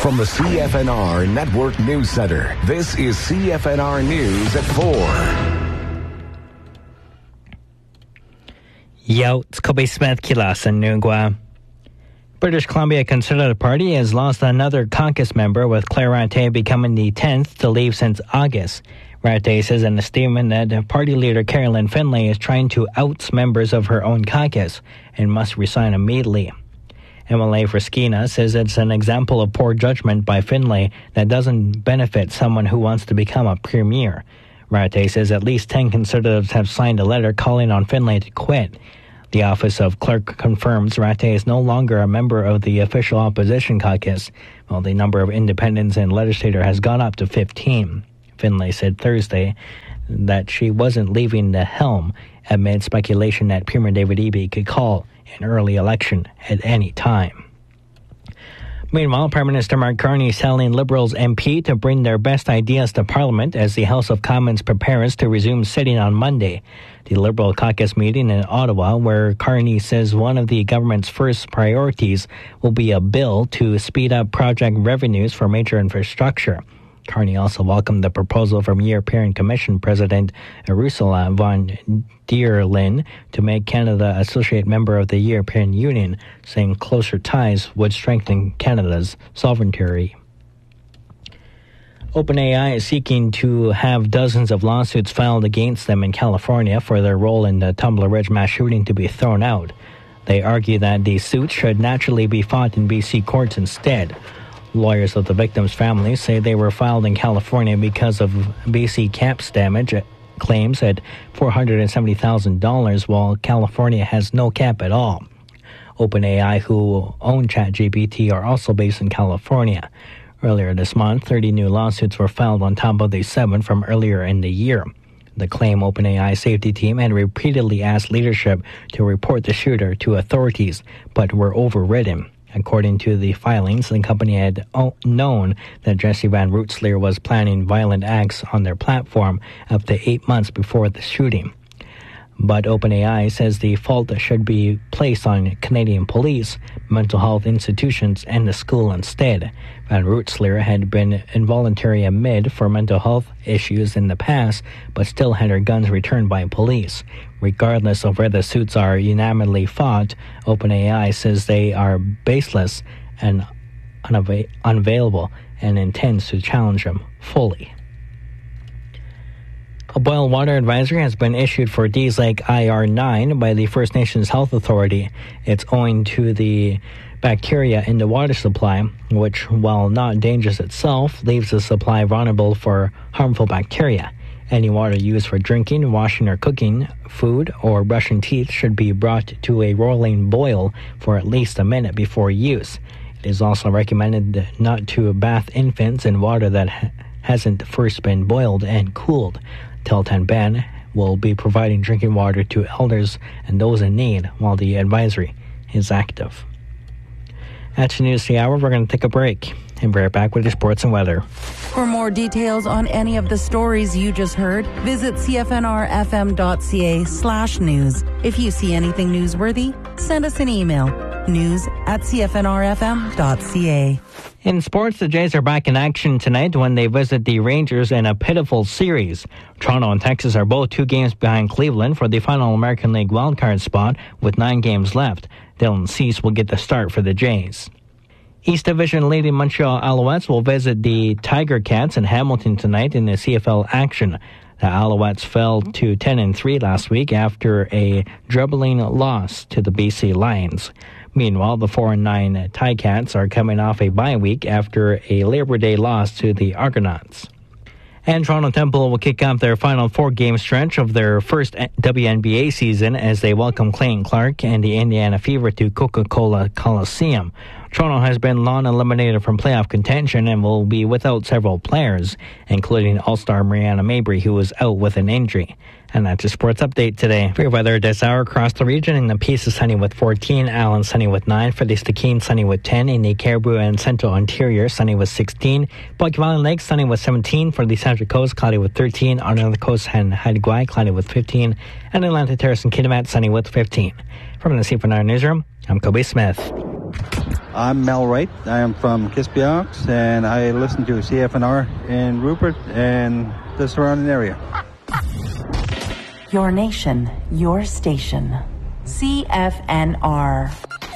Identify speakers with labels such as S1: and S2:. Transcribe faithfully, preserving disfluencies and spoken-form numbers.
S1: From the C F N R Network News Center, this is C F N R News at four.
S2: Yo, it's Kobe Smith, Kilas and Nungwa. British Columbia Conservative Party has lost another caucus member, with Claire Rattay becoming the tenth to leave since August. Rattay says in a statement that party leader Carolyn Finlay is trying to oust members of her own caucus and must resign immediately. M L A for Skeena says it's an example of poor judgment by Finlay that doesn't benefit someone who wants to become a premier. Rattay says at least ten Conservatives have signed a letter calling on Finlay to quit. The Office of Clerk confirms Rattay is no longer a member of the official opposition caucus, while the number of independents and legislators has gone up to fifteen. Finlay said Thursday that she wasn't leaving the helm amid speculation that Premier David Eby could call an early election at any time. Meanwhile, Prime Minister Mark Carney is telling Liberals M P to bring their best ideas to Parliament as the House of Commons prepares to resume sitting on Monday. The Liberal caucus meeting in Ottawa, where Carney says one of the government's first priorities will be a bill to speed up project revenues for major infrastructure. Carney also welcomed the proposal from European Commission President Ursula von der Leyen to make Canada associate member of the European Union, saying closer ties would strengthen Canada's sovereignty. OpenAI is seeking to have dozens of lawsuits filed against them in California for their role in the Tumbler Ridge mass shooting to be thrown out. They argue that these suits should naturally be fought in B C courts instead. Lawyers of the victims' families say they were filed in California because of B C caps damage claims at four hundred seventy thousand dollars, while California has no cap at all. OpenAI, who own ChatGPT, are also based in California. Earlier this month, thirty new lawsuits were filed on top of the seven from earlier in the year. The claim OpenAI safety team had repeatedly asked leadership to report the shooter to authorities, but were overridden. According to the filings, the company had known that Jesse Van Rootsleer was planning violent acts on their platform up to eight months before the shooting. But OpenAI says the fault should be placed on Canadian police, mental health institutions, and the school instead. Van Rootsleer had been involuntary admitted for mental health issues in the past, but still had her guns returned by police. Regardless of where the suits are unanimously fought, OpenAI says they are baseless and unava- unavailable and intends to challenge them fully. A boil water advisory has been issued for Dease Lake I R nine by the First Nations Health Authority. It's owing to the bacteria in the water supply, which, while not dangerous itself, leaves the supply vulnerable for harmful bacteria. Any water used for drinking, washing or cooking food, or brushing teeth should be brought to a rolling boil for at least a minute before use. It is also recommended not to bath infants in water that ha- hasn't first been boiled and cooled. Teltan Ben will be providing drinking water to elders and those in need while the advisory is active. That's the news the hour. We're going to take a break and be right back with your sports and weather.
S3: For more details on any of the stories you just heard, visit cfnrfm.ca slash news. If you see anything newsworthy, send us an email. News at cfnrfm.ca.
S2: In sports, the Jays are back in action tonight when they visit the Rangers in a pitiful series. Toronto and Texas are both two games behind Cleveland for the final American League wildcard spot with nine games left. Dylan Cease will get the start for the Jays. East Division leading Montreal Alouettes will visit the Tiger Cats in Hamilton tonight in the C F L action. The Alouettes fell to ten and three last week after a dribbling loss to the B C Lions. Meanwhile, the four and nine Ticats are coming off a bye week after a Labor Day loss to the Argonauts. And Toronto Temple will kick off their final four-game stretch of their first W N B A season as they welcome Clayton Clark and the Indiana Fever to Coca-Cola Coliseum. Toronto has been long eliminated from playoff contention and will be without several players, including All-Star Mariana Mabry, who is out with an injury. And that's your sports update today. For your weather this hour across the region, in the Peace is sunny with fourteen, Allen sunny with nine, for the Stikine sunny with ten, in the Caribou and Central Interior sunny with sixteen, Bucky Valley Lake sunny with seventeen, for the Central Coast cloudy with thirteen, on the coast and Haida Gwaii cloudy with fifteen, and Atlantic Terrace and Kitimat sunny with fifteen. From the C F N R Newsroom, I'm Kobe Smith.
S4: I'm Mel Wright. I am from Kispiox, and I listen to C F N R in Rupert and the surrounding area.
S3: Your nation, your station. C F N R.